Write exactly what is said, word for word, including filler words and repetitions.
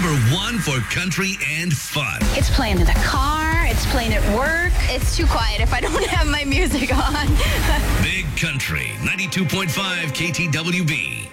number one for country and fun. It's playing in the car. It's playing at work. It's too quiet if I don't have my music on. Big Country, ninety-two point five K T W B.